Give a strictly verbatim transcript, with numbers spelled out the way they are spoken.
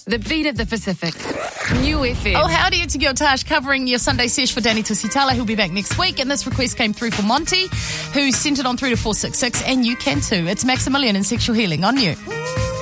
The beat of the Pacific. New F M. Oh, howdy, it's your Tash covering your Sunday sesh for Danny Tusitala, who'll be back next week. And this request came through for Monty, who sent it on through to four six six, and you can too. It's Maximilian and Sexual Healing on you.